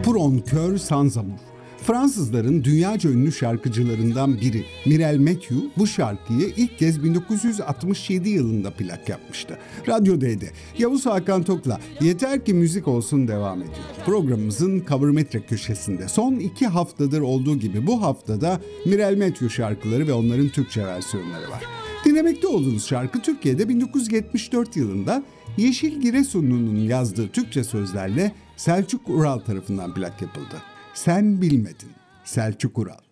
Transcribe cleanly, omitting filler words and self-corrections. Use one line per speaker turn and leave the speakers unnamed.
Pour un cœur sans amour. Fransızların dünyaca ünlü şarkıcılarından biri Mireille Mathieu bu şarkıyı ilk kez 1967 yılında plak yapmıştı. Radyo D'de Yavuz Hakan Tok'la Yeter Ki Müzik Olsun devam ediyor. Programımızın Covermetre köşesinde son 2 haftadır olduğu gibi bu haftada Mireille Mathieu şarkıları ve onların Türkçe versiyonları var. Dinlemekte olduğunuz şarkı Türkiye'de 1974 yılında Yeşil Giresunlu'nun yazdığı Türkçe sözlerle Selçuk Ural tarafından plak yapıldı. Sen bilmedin, Selçuk Ural.